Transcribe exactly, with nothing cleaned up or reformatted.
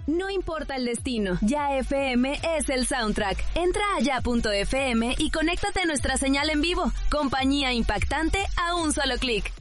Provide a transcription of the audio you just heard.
No importa el destino, Ya F M es el soundtrack. Entra a ya punto f m y conéctate a nuestra señal en vivo. Compañía impactante a un solo clic.